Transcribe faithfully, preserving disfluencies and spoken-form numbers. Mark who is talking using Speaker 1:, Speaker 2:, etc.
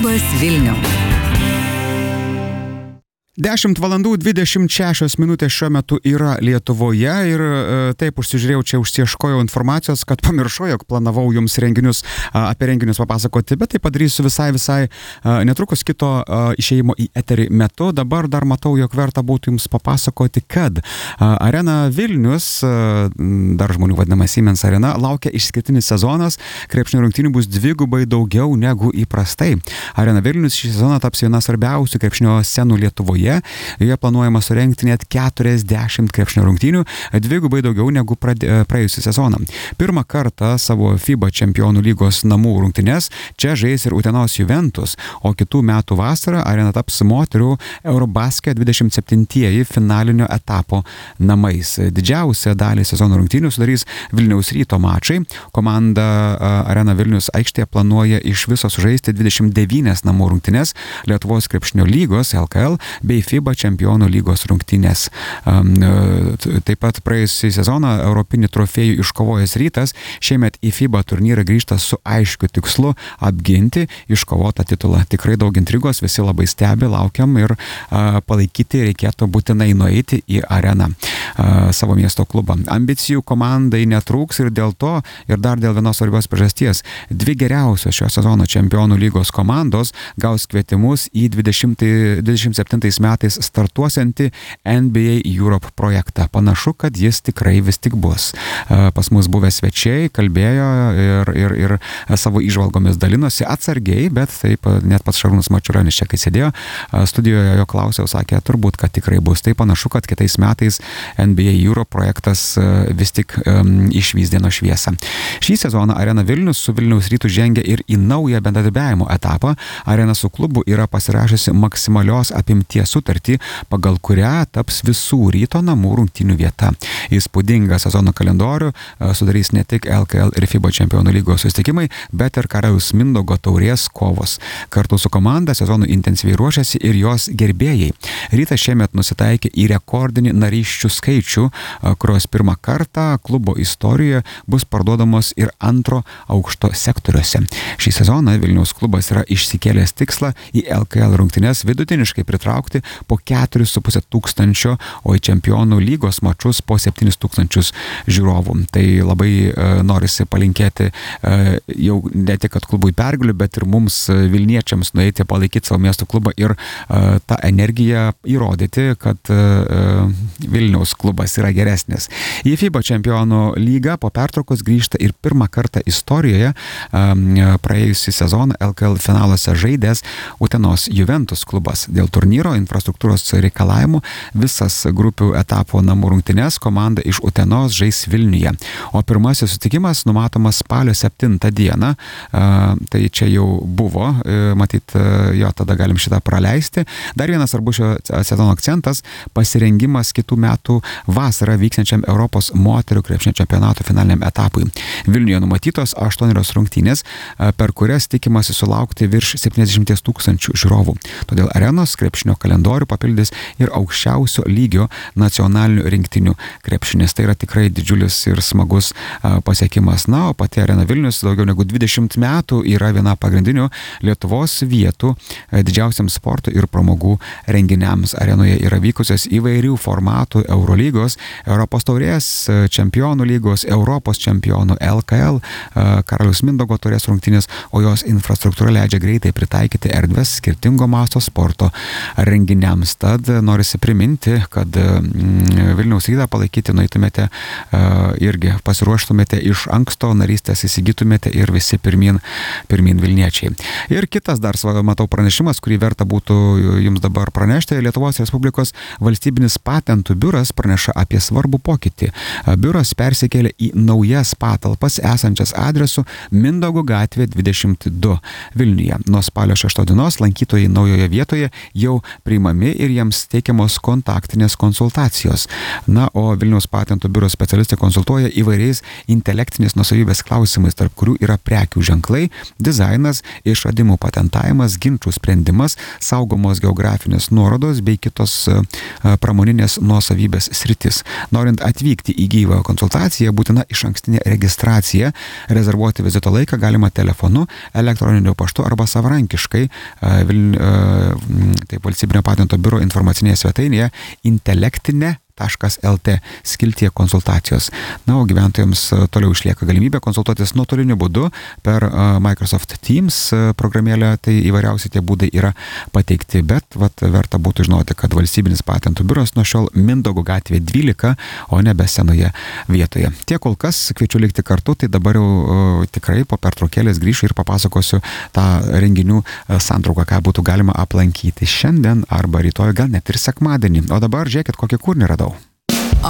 Speaker 1: Labas Vilniau.
Speaker 2: dešimt valandų dvidešimt šešios minutės šiuo metu yra Lietuvoje ir e, taip užsižiūrėjau, čia užsieškojau informacijos, kad pamiršau, jog planavau jums renginius, a, apie renginius papasakoti, bet tai padarysiu visai, visai a, netrukus kito a, išėjimo į eterį metu. Dabar dar matau, jog verta būtų jums papasakoti, kad a, Arena Vilnius, a, dar žmonių vadinama Siemens Arena, laukia išskirtinis sezonas, krepšinio rungtynių bus dvigubai daugiau negu įprastai. Arena Vilnius šį sezoną taps viena svarbiausių krepšinio scenų Lietuvoje. Joje planuojama surengti net keturiasdešimt krepšinio rungtynių, dvigubai daugiau negu praėjusią sezoną. Pirmą kartą savo FIBA čempionų lygos namų rungtynes čia žais ir Utenos Juventus, o kitų metų vasarą arena taps moterų Eurobasket dvidešimt septintieji finalinio etapo namais. Didžiausią dalį sezono rungtynių sudarys Vilniaus Ryto mačai. Komanda Arena Vilnius aikštėje planuoja iš viso sužaisti dvidešimt devynias namų rungtynes Lietuvos krepšinio lygos L K L bei FIBA čempionų lygos rungtynės. Taip pat praėjusį sezoną europinį trofėjų iškovojęs Rytas šiemet į FIBA turnyrą grįžta su aiškiu tikslu apginti iškovotą titulą. Tikrai daug intrigos, visi labai stebi, laukiam ir a, palaikyti reikėtų būtinai nueiti į areną a, savo miesto klubą. Ambicijų komandai netrūks ir dėl to, ir dar dėl vienos svarbios priežasties. Dvi geriausios šio sezono čempionų lygos komandos gaus kvietimus į dvidešimt septintais metais startuosianti N B A Europe projektą. Panašu, kad jis tikrai vis tik bus. Pas mus buvę svečiai kalbėjo ir, ir, ir savo įžvalgomis dalinosi atsargiai, bet taip net pats Šarūnas Mačiulionis čia kai sėdėjo studijoje, jo klausiau, sakė, turbūt, kad tikrai bus. Tai panašu, kad kitais metais N B A Europe projektas vis tik um, išvys dienos šviesą. Šį sezoną Arena Vilnius su Vilniaus Rytu žengia ir į naują bendradarbiavimo etapą. Arena su klubu yra pasirašusi maksimalios apimties sutartį, pagal kurią taps visų Ryto namų rungtynių vieta. Įspūdingą sezono kalendorių sudarys ne tik L K L ir FIBA čempionų lygos susitikimai, bet ir Karaliaus Mindaugo taurės kovos. Kartu su komanda sezonui intensyviai ruošiasi ir jos gerbėjai. Rytas šiemet nusitaikė į rekordinį narysčių skaičių, kurios pirmą kartą klubo istorijoje bus parduodamos ir antro aukšto sektoriuose. Šį sezoną Vilniaus klubas yra išsikėlęs tikslą į L K L rungtynes vidutiniškai pritraukti po keturis su puse tūkstančio, o į čempionų lygos mačus po septynis tūkstančius žiūrovų. Tai labai e, norisi palinkėti e, jau ne tik kad klubui pergalių, bet ir mums e, Vilniečiams nueiti palaikyti savo miesto klubą ir e, tą energiją įrodyti, kad e, Vilniaus klubas yra geresnis. Į FIBA čempionų lygą po pertraukos grįžta ir pirmą kartą istorijoje e, praėjusį sezoną L K L finaluose žaidęs Utenos Juventus klubas. Dėl turnyro infrastruktūros reikalavimų visas grupių etapo namų rungtynes komanda iš Utenos žais Vilniuje. O pirmasis sutikimas numatomas spalio septintą dieną. Tai čia jau buvo, matyt, jo tada galim šitą praleisti. Dar vienas svarbus šio sezono akcentas - pasirengimas kitų metų vasarą vyksiančiam Europos moterų krepšinio čempionato finaliniam etapui. Vilniuje numatytos aštuonios rungtynės, per kurias tikimasi sulaukti virš septyniasdešimt tūkstančių žiūrovų. Todėl arenos krepšinio kalendorių papildys ir aukščiausio lygio nacionalinių rinktinių krepšinis. Tai yra tikrai didžiulis ir smagus a, pasiekimas. Na, o pati Arena Vilnius daugiau negu dvidešimt metų yra viena pagrindinių Lietuvos vietų a, didžiausiams sporto ir pramogų renginiams. Arenoje yra vykusios įvairių formatų Eurolygos, Europos taurės, čempionų lygos, Europos čempionų, L K L, a, Karaliaus Mindaugo taurės rungtynės, o jos infrastruktūra leidžia greitai pritaikyti erdves skirtingo masto sporto renginiams. Tad norisi priminti, kad Vilniaus Rytą palaikyti nueitumėte irgi pasiruoštumėte iš anksto, narystės įsigytumėte ir visi pirmin, pirmin Vilniečiai. Ir kitas dar, matau, pranešimas, kurį verta būtų jums dabar pranešti. Lietuvos Respublikos valstybinis patentų biuras praneša apie svarbų pokytį. Biuras persikėlė į naujas patalpas esančias adresu Mindaugo gatvė dvidešimt du Vilniuje. Nuo spalio šeštos dienos lankytojai naujoje vietoje jau prie priimami ir jiems teikiamos kontaktinės konsultacijos. Na, o Vilniaus patentų biuro specialistai konsultuoja įvairiais intelektinės nuosavybės klausimais, tarp kurių yra prekių ženklai, dizainas, išradimų patentavimas, ginčių sprendimas, saugomos geografinės nuorodos bei kitos pramoninės nuosavybės sritis. Norint atvykti į gyvą konsultaciją, būtina išankstinė registracija. Rezervuoti vizito laiką galima telefonu, elektroniniu paštu arba savarankiškai Viln... taip, Valstybinio patento biuro informacinėje svetainėje intelektinė taškas el tė skiltyje konsultacijos. Na, o gyventojams toliau išlieka galimybė konsultuotis nuotoliniu būdu per Microsoft Teams programėlę, tai įvairiausi tie būdai yra pateikti, bet vat, verta būtų žinoti, kad Valstybinis patentų biuras nuo šiol Mindaugo gatvė dvylika, o nebe senoje vietoje. Tiek kol kas, kviečiu likti kartu, tai dabar jau o, tikrai po pertraukėlės grįšiu ir papasakosiu tą renginių santrauką, ką būtų galima aplankyti šiandien arba rytoj, gal net ir sekmadienį. O dabar žiūrėkit, kokį kūrinį radau.